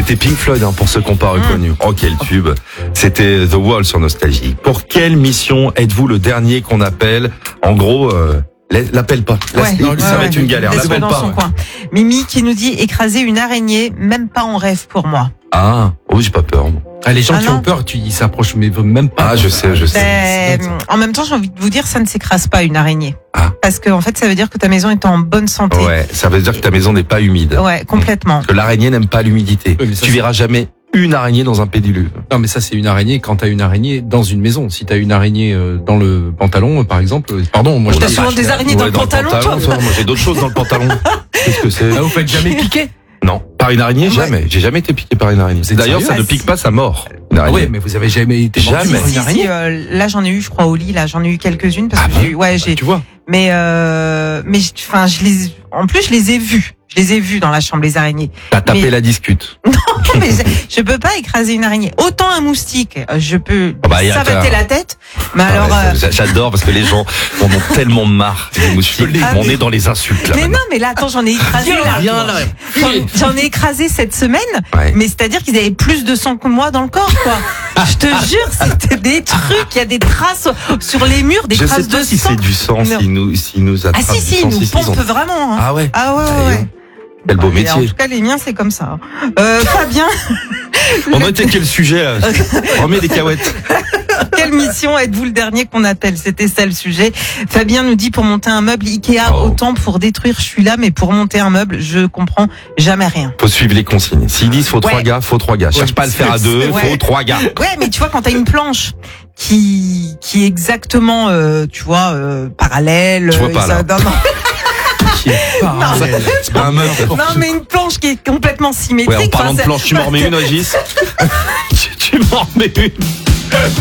C'était Pink Floyd, pour ceux qui n'ont pas reconnu. Oh, quel tube. C'était The Wall sur Nostalgie. Pour quelle mission êtes-vous le dernier qu'on appelle? En gros, l'appelle pas. Ça va être une galère. Laisse-le L'appelle dans pas. son coin. Mimi qui nous dit écraser une araignée, même pas en rêve pour moi. Ah, oh, j'ai pas peur. Moi. Les gens qui non. ont peur, ils s'approchent mais même pas. Ah, je sais. En même temps, j'ai envie de vous dire, ça ne s'écrase pas une araignée. Ah. Parce que en fait, ça veut dire que ta maison est en bonne santé. Ouais, ça veut dire que ta maison n'est pas humide. Ouais, complètement. Parce que l'araignée n'aime pas l'humidité. Oui, mais ça, Tu verras jamais une araignée dans un pédiluve. Non, mais ça, c'est une araignée quand t'as une araignée dans une maison. Si t'as une araignée dans le pantalon, par exemple, pardon, moi je T'as souvent des araignées dans le pantalon, toi. Moi, j'ai d'autres choses dans le pantalon. Qu'est-ce que c'est? Ah, vous faites jamais piquer? Non, par une araignée, jamais. J'ai jamais été piqué par une araignée. Vous êtes D'ailleurs, sérieux? ça ne pique pas sa mort. Une Ah araignée. ouais, mais vous avez jamais été Jamais. mordu par une Si, araignée? là j'en ai eu, je crois, au lit, là j'en ai eu quelques-unes parce que j'ai eu, j'ai, Tu vois? mais enfin, en plus je les ai vues. Je les ai vues dans la chambre, les araignées. T'as tapé Mais- la discute. Mais je peux pas écraser une araignée. Autant un moustique, je peux y a s'arrêter qu'à- la tête. Mais Ah alors, ouais, j'adore parce que les gens en ont tellement marre des moustiques. On est dans les insultes là. mais maintenant. non, mais là, attends, j'en ai écrasé. J'en ai écrasé cette semaine. Ouais. Mais c'est-à-dire qu'ils avaient plus de sang que moi dans le corps, quoi. Je te jure, c'était des trucs. Il y a des traces sur les murs, des Je traces sais pas de si sang. c'est du sang, Non. s'ils nous attrapent Ah si, du si, sang, ils nous ils pompent ont- vraiment. Hein. Ah ouais. Ah ouais, Allez, ouais. Quel beau Mais En métier. tout cas, les miens, c'est comme ça. Fabien, On était quel sujet là? Remets des cahuètes. quelle mission êtes-vous le dernier qu'on appelle? C'était ça le sujet. Fabien nous dit pour monter un meuble Ikea, autant pour détruire, je suis là, mais pour monter un meuble, je comprends jamais rien. Faut suivre les consignes. S'ils disent faut 3 gars, faut 3 gars. Cherche pas à le faire à 2, Ouais. faut 3 gars. Ouais, mais tu vois, quand t'as une planche qui est exactement, tu vois, parallèle. Je vois pas, là. non, Qui est parallèle. C'est pas un meuf. non, mais une planche qui est complètement symétrique. Ouais, en parlant Enfin, de planche, tu m'en remets une, Régis? Tu m'en remets une.